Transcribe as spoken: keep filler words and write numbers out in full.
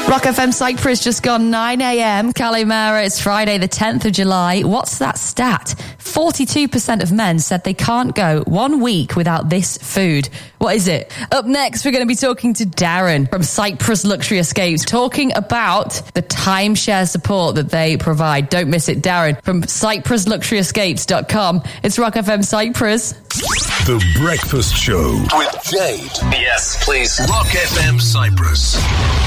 Rock F M Cyprus, just gone nine a.m. Kalimera, it's Friday the tenth of July. What's that stat? forty-two percent of men said they can't go one week without this food. What is it? Up next, we're going to be talking to Darren from Cyprus Luxury Escapes, talking about the timeshare support that they provide. Don't miss it, Darren from cyprus luxury escapes dot com. It's Rock F M Cyprus. The Breakfast Show with Jade. Yes, please. Rock F M Cyprus.